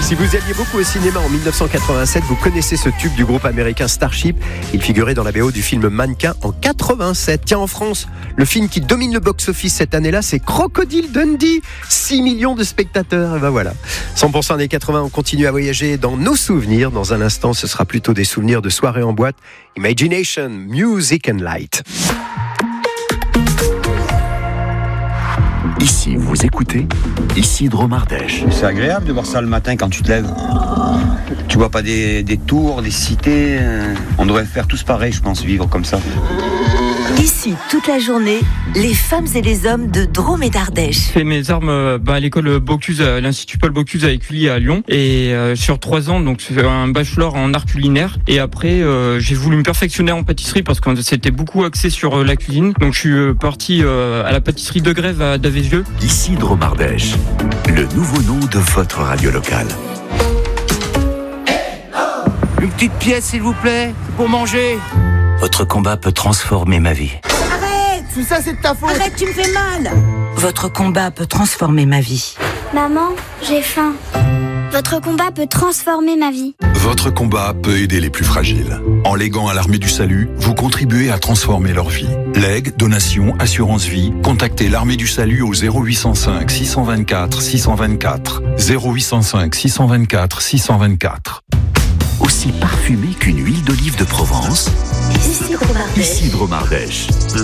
Si vous alliez beaucoup au cinéma en 1987, vous connaissez ce tube du groupe américain Starship. Il figurait dans la BO du film Mannequin en 87. Tiens, en France, le film qui domine le box-office cette année-là, c'est Crocodile Dundee. 6 millions de spectateurs. Et ben voilà. 100% années 80, on continue à voyager dans nos souvenirs. Dans un instant, ce sera plutôt des souvenirs de soirées en boîte. Imagination, Music and Light. Ici, vous écoutez Isidro Mardèche. C'est agréable de voir ça le matin quand tu te lèves. Tu vois pas des tours, des cités. On devrait faire tous pareil, je pense, vivre comme ça. Ici, toute la journée, les femmes et les hommes de Drôme et d'Ardèche. J'ai fait mes armes à l'école Bocuse, à l'Institut Paul Bocuse à Écully à Lyon. Et sur 3 ans, donc c'est un bachelor en art culinaire. Et après, j'ai voulu me perfectionner en pâtisserie parce que c'était beaucoup axé sur la cuisine. Donc je suis parti à la pâtisserie de Grève à Davézieux. Isidro Mardèche, le nouveau nom de votre radio locale. Une petite pièce, s'il vous plaît, pour manger. Votre combat peut transformer ma vie. Arrête! Tout ça, c'est de ta faute. Arrête, tu me fais mal! Votre combat peut transformer ma vie. Maman, j'ai faim. Votre combat peut transformer ma vie. Votre combat peut aider les plus fragiles. En léguant à l'Armée du Salut, vous contribuez à transformer leur vie. Legs, donations, assurance vie, contactez l'Armée du Salut au 0805 624 624. 0805 624 624. Aussi parfumé qu'une huile d'olive de Provence, Isidro Mardèche. Isidro Mardèche.